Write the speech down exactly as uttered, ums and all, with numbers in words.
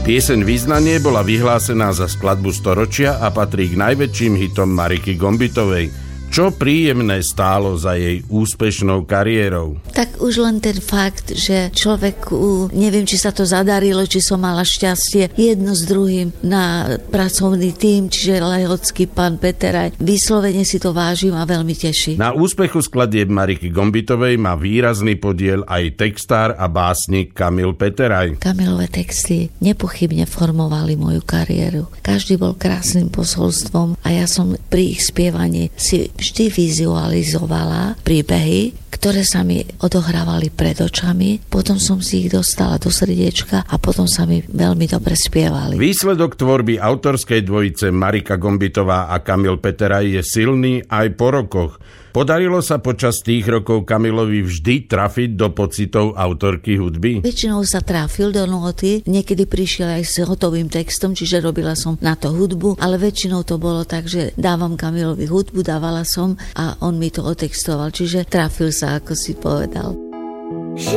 Pieseň Vyznanie bola vyhlásená za skladbu storočia a patrí k najväčším hitom Mariky Gombitovej. Čo príjemné stálo za jej úspešnou kariérou? Tak už len ten fakt, že človeku, neviem, či sa to zadarilo, či som mala šťastie jedno s druhým na pracovný tím, čiže lehocký pán Peteraj. Vyslovene si to vážim a veľmi teší. Na úspechu skladieb Mariky Gombitovej má výrazný podiel aj textár a básnik Kamil Peteraj. Kamilové texty nepochybne formovali moju kariéru. Každý bol krásnym posolstvom a ja som pri ich spievaní si vždy vizualizovala príbehy, ktoré sa mi odohrávali pred očami, potom som si ich dostala do srdiečka a potom sa mi veľmi dobre spievali. Výsledok tvorby autorskej dvojice Marika Gombitová a Kamil Peteraj je silný aj po rokoch. Podarilo sa počas tých rokov Kamilovi vždy trafiť do pocitov autorky hudby? Väčšinou sa trafil do noty, niekedy prišiel aj s hotovým textom, čiže robila som na to hudbu, ale väčšinou to bolo tak, že dávam Kamilovi hudbu, dávala som a on mi to otextoval, čiže trafil sa, ako si povedal.